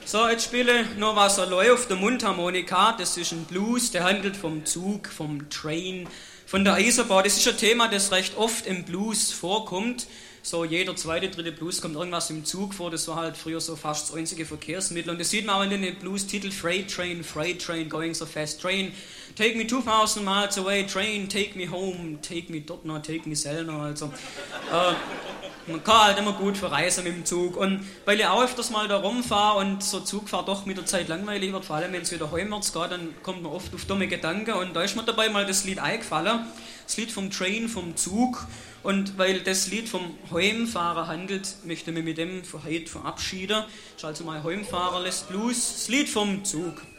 So, jetzt spiele noch was allein auf der Mundharmonika. Das ist ein Blues, der handelt vom Zug, vom Train, von der Eisenbahn. Das ist ein Thema, das recht oft im Blues vorkommt. So jeder zweite, dritte Blues kommt irgendwas im Zug vor. Das war halt früher so fast das einzige Verkehrsmittel. Und das sieht man auch in den Blues-Titel Freight Train, going so fast, Train. Take me 2000 miles away, Train, take me home, take me dort noch, take me selber. Also, man kann halt immer gut verreisen mit dem Zug. Und weil ich auch öfters mal da rumfahre und so Zugfahrt doch mit der Zeit langweilig wird, vor allem wenn es wieder heimwärts geht, dann kommt man oft auf dumme Gedanken. Und da ist mir dabei mal das Lied eingefallen. Das Lied vom Train, vom Zug. Und weil das Lied vom Heimfahrer handelt, möchte ich mich mit dem für heute verabschieden. Das ist also mein Heimfahrer lässt Blues, das Lied vom Zug.